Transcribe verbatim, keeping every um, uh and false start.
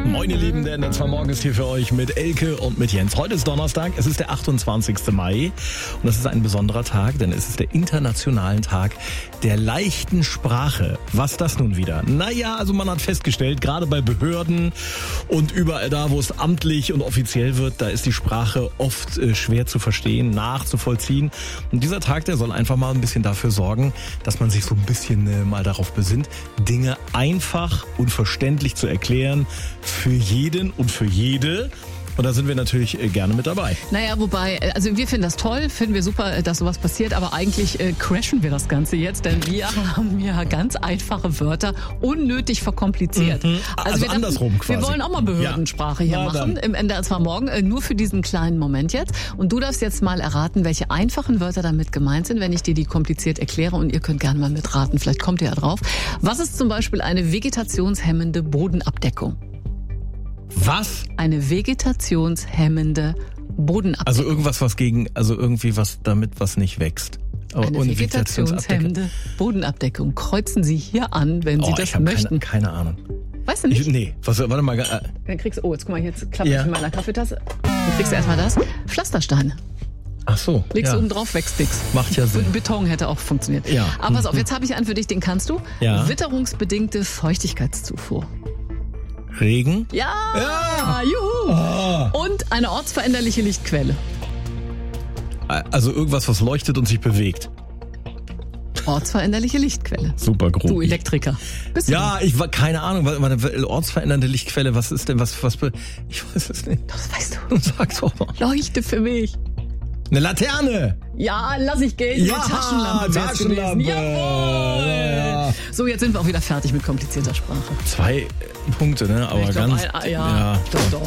Moin ihr Lieben, der N zwei Morgen ist hier für euch mit Elke und mit Jens. Heute ist Donnerstag, es ist der achtundzwanzigste Mai und das ist ein besonderer Tag, denn es ist der internationalen Tag der leichten Sprache. Was das nun wieder? Naja, also man hat festgestellt, gerade bei Behörden und überall da, wo es amtlich und offiziell wird, da ist die Sprache oft äh, schwer zu verstehen, nachzuvollziehen. Und dieser Tag, der soll einfach mal ein bisschen dafür sorgen, dass man sich so ein bisschen äh, mal darauf besinnt, Dinge einfach und verständlich zu erklären für jeden und für jede. Und da sind wir natürlich gerne mit dabei. Naja, wobei, also wir finden das toll, finden wir super, dass sowas passiert, aber eigentlich äh, crashen wir das Ganze jetzt, denn wir haben ja ganz einfache Wörter unnötig verkompliziert. Mhm. Also, also wir andersrum dachten, quasi. Wir wollen auch mal Behördensprache hier Na, machen, dann. im N D R zwei Morgen, äh, nur für diesen kleinen Moment jetzt. Und du darfst jetzt mal erraten, welche einfachen Wörter damit gemeint sind, wenn ich dir die kompliziert erkläre, und ihr könnt gerne mal mitraten, vielleicht kommt ihr ja drauf. Was ist zum Beispiel eine vegetationshemmende Bodenabdeckung? Was? Eine vegetationshemmende Bodenabdeckung. Also irgendwas, was gegen, also irgendwie was damit, was nicht wächst. Aber Eine ohne vegetationshemmende Bodenabdeckung. Kreuzen Sie hier an, wenn Sie oh, das ich hab möchten. Keine, keine Ahnung. Weißt du nicht? Ich, nee, was, warte mal. Äh, Dann kriegst du, oh, jetzt guck mal, jetzt klappe Ja. ich in meiner Kaffeetasse. Dann kriegst du erstmal das. Pflastersteine. ach so. Legst ja. oben drauf, wächst nix. Macht ja Sinn. Und Beton hätte auch funktioniert. Ja. Aber pass auf, jetzt habe ich einen für dich, den kannst du. Ja. Witterungsbedingte Feuchtigkeitszufuhr. Regen? Ja! Ja. Juhu! Ah. Und eine ortsveränderliche Lichtquelle. Also irgendwas, was leuchtet und sich bewegt. Ortsveränderliche Lichtquelle. Super grob. Du Elektriker. Bist du Ja, ich war keine Ahnung, was- was- ortsverändernde Lichtquelle, was ist denn, was, was, be- ich weiß es nicht. Das weißt du. Sag's doch mal. Leuchte für mich. Eine Laterne! Ja, lass ich gehen. Ja, Eine Taschenlampe. wär's Taschenlampe. gewesen. Jawohl. Ja, ja. So, jetzt sind wir auch wieder fertig mit komplizierter Sprache. Zwei Punkte, ne? Aber Ich glaub, ganz. ein, ja, doch, doch.